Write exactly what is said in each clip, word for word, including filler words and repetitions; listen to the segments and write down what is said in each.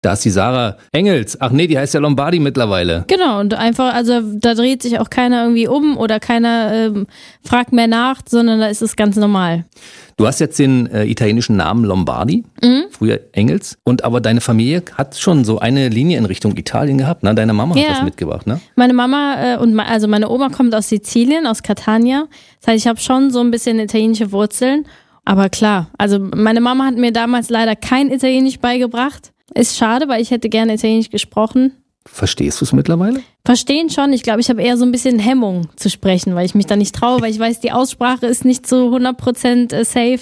Da ist die Sarah Engels. Ach nee, die heißt ja Lombardi mittlerweile. Genau, und einfach, also da dreht sich auch keiner irgendwie um oder keiner ähm, fragt mehr nach, sondern da ist es ganz normal. Du hast jetzt den äh, italienischen Namen Lombardi, mhm. früher Engels, und aber deine Familie hat schon so eine Linie in Richtung Italien gehabt, ne? Deine Mama ja. hat das mitgebracht, ne? Meine Mama äh, und ma- also meine Oma kommt aus Sizilien, aus Catania. Das heißt, ich habe schon so ein bisschen italienische Wurzeln. Aber klar, also meine Mama hat mir damals leider kein Italienisch beigebracht. Ist schade, weil ich hätte gerne Italienisch gesprochen. Verstehst du es mittlerweile? Verstehen schon. Ich glaube, ich habe eher so ein bisschen Hemmung zu sprechen, weil ich mich da nicht traue, weil ich weiß, die Aussprache ist nicht zu hundert Prozent safe.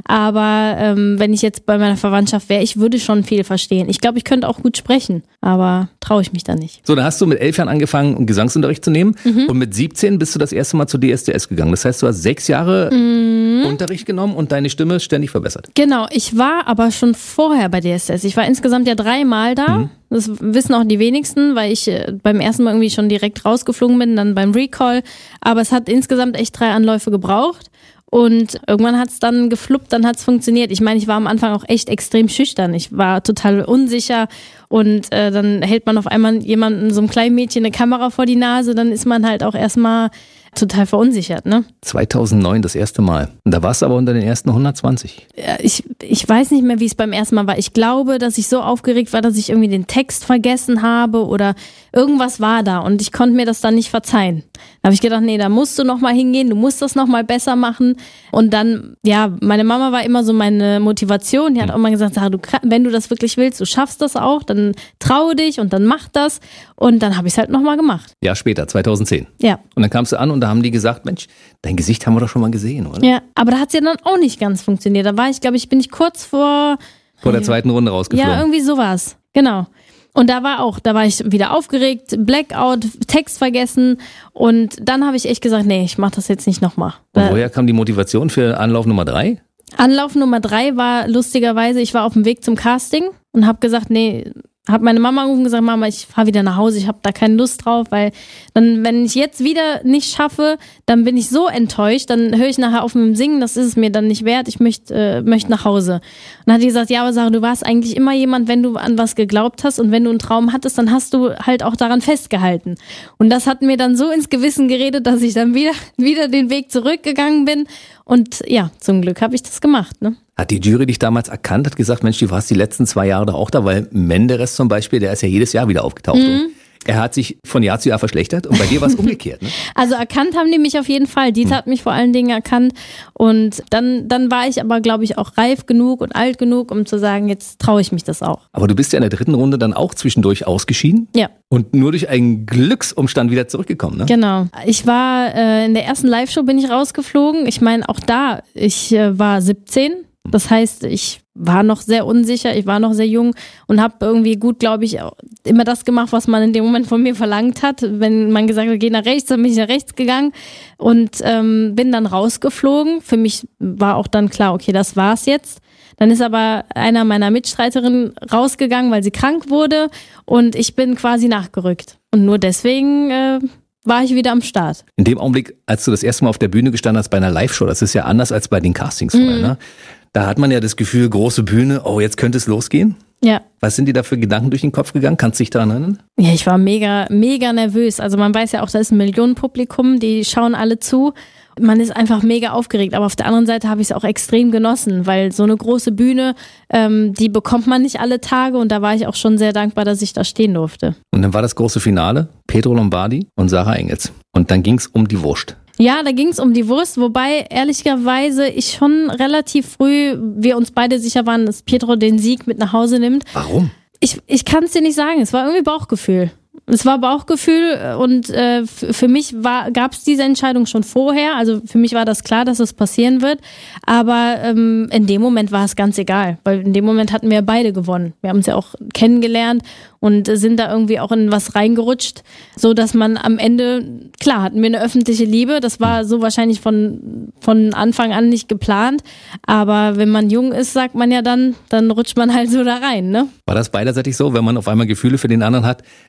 Aber ähm, wenn ich jetzt bei meiner Verwandtschaft wäre, ich würde schon viel verstehen. Ich glaube, ich könnte auch gut sprechen, aber traue ich mich da nicht. So, dann hast du mit elf Jahren angefangen, Gesangsunterricht zu nehmen mhm. und mit siebzehn bist du das erste Mal zur D S D S gegangen. Das heißt, du hast sechs Jahre mhm. Unterricht genommen und deine Stimme ständig verbessert. Genau, ich war aber schon vorher bei D S D S. Ich war insgesamt ja dreimal da. Mhm. Das wissen auch die wenigsten, weil ich beim ersten Mal irgendwie schon direkt rausgeflogen bin, dann beim Recall. Aber es hat insgesamt echt drei Anläufe gebraucht. Und irgendwann hat es dann gefluppt, dann hat es funktioniert. Ich meine, ich war am Anfang auch echt extrem schüchtern. Ich war total unsicher und äh, dann hält man auf einmal jemandem, so einem kleinen Mädchen, eine Kamera vor die Nase, dann ist man halt auch erstmal total verunsichert, ne? zweitausendneun das erste Mal. Und da warst du aber unter den ersten hundertzwanzig. Ich, ich weiß nicht mehr, wie es beim ersten Mal war. Ich glaube, dass ich so aufgeregt war, dass ich irgendwie den Text vergessen habe oder irgendwas war da und ich konnte mir das dann nicht verzeihen. Da habe ich gedacht, nee, da musst du nochmal hingehen, du musst das nochmal besser machen. Und dann, ja, meine Mama war immer so meine Motivation. Die hat auch immer gesagt, sag, du, wenn du das wirklich willst, du schaffst das auch, dann traue dich und dann mach das. Und dann habe ich es halt nochmal gemacht. Ja, später, zweitausendzehn. Ja. Und dann kamst du an und da haben die gesagt, Mensch, dein Gesicht haben wir doch schon mal gesehen, oder? Ja, aber da hat es ja dann auch nicht ganz funktioniert. Da war ich, glaube ich, bin ich kurz vor... Vor der zweiten Runde rausgeflogen. Ja, irgendwie sowas. Genau. Und da war auch, da war ich wieder aufgeregt, Blackout, Text vergessen und dann habe ich echt gesagt, nee, ich mach das jetzt nicht nochmal. Und woher kam die Motivation für Anlauf Nummer drei? Anlauf Nummer drei war lustigerweise, ich war auf dem Weg zum Casting und habe gesagt, nee, habe meine Mama angerufen und gesagt, Mama, ich fahre wieder nach Hause, ich habe da keine Lust drauf, weil dann, wenn ich jetzt wieder nicht schaffe, dann bin ich so enttäuscht, dann höre ich nachher auf mit dem Singen, das ist es mir dann nicht wert, ich möchte äh, möchte nach Hause. Und dann hat die gesagt, ja, aber Sarah, du warst eigentlich immer jemand, wenn du an was geglaubt hast und wenn du einen Traum hattest, dann hast du halt auch daran festgehalten. Und das hat mir dann so ins Gewissen geredet, dass ich dann wieder, wieder den Weg zurückgegangen bin und ja, zum Glück habe ich das gemacht, ne? Hat die Jury dich damals erkannt, hat gesagt, Mensch, du warst die letzten zwei Jahre da auch da, weil Menderes zum Beispiel, der ist ja jedes Jahr wieder aufgetaucht. Mhm. Er hat sich von Jahr zu Jahr verschlechtert und bei dir war es umgekehrt, ne? Also erkannt haben die mich auf jeden Fall. Dieter hat mich vor allen Dingen erkannt und dann, dann war ich aber, glaube ich, auch reif genug und alt genug, um zu sagen, jetzt traue ich mich das auch. Aber du bist ja in der dritten Runde dann auch zwischendurch ausgeschieden. Ja. Und nur durch einen Glücksumstand wieder zurückgekommen, ne? Genau. Ich war äh, in der ersten Live-Show bin ich rausgeflogen. Ich meine, auch da, ich äh, war siebzehn. Das heißt, ich war noch sehr unsicher, ich war noch sehr jung und habe irgendwie gut, glaube ich, immer das gemacht, was man in dem Moment von mir verlangt hat. Wenn man gesagt hat, geh nach rechts, dann bin ich nach rechts gegangen und ähm, bin dann rausgeflogen. Für mich war auch dann klar, okay, das war's jetzt. Dann ist aber einer meiner Mitstreiterinnen rausgegangen, weil sie krank wurde und ich bin quasi nachgerückt. Und nur deswegen äh, war ich wieder am Start. In dem Augenblick, als du das erste Mal auf der Bühne gestanden hast bei einer Live-Show, das ist ja anders als bei den Castings vorher, mhm. ne? Da hat man ja das Gefühl, große Bühne, oh, jetzt könnte es losgehen. Ja. Was sind dir da für Gedanken durch den Kopf gegangen? Kannst du dich daran erinnern? Ja, ich war mega, mega nervös. Also man weiß ja auch, da ist ein Millionenpublikum, die schauen alle zu. Man ist einfach mega aufgeregt, aber auf der anderen Seite habe ich es auch extrem genossen, weil so eine große Bühne, ähm, die bekommt man nicht alle Tage und da war ich auch schon sehr dankbar, dass ich da stehen durfte. Und dann war das große Finale, Pietro Lombardi und Sarah Engels. Und dann ging es um die Wurst. Ja, da ging es um die Wurst, wobei ehrlicherweise ich schon relativ früh, wir uns beide sicher waren, dass Pietro den Sieg mit nach Hause nimmt. Warum? Ich, ich kann es dir nicht sagen, es war irgendwie Bauchgefühl. Es war Bauchgefühl und äh, f- für mich gab es diese Entscheidung schon vorher. Also für mich war das klar, dass es passieren wird. Aber ähm, in dem Moment war es ganz egal, weil in dem Moment hatten wir beide gewonnen. Wir haben uns ja auch kennengelernt und sind da irgendwie auch in was reingerutscht, so dass man am Ende, klar, hatten wir eine öffentliche Liebe. Das war so wahrscheinlich von von Anfang an nicht geplant. Aber wenn man jung ist, sagt man ja dann, dann rutscht man halt so da rein, ne? War das beiderseitig so, wenn man auf einmal Gefühle für den anderen hat? Es ist völlig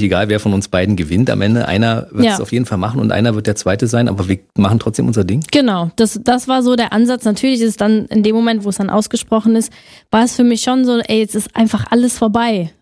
völlig egal, wer von uns beiden gewinnt. Am Ende einer wird Ja. es auf jeden Fall machen und einer wird der Zweite sein, aber wir machen trotzdem unser Ding. Genau, das, das war so der Ansatz. Natürlich ist es dann in dem Moment, wo es dann ausgesprochen ist, war es für mich schon so, ey, jetzt ist einfach alles vorbei.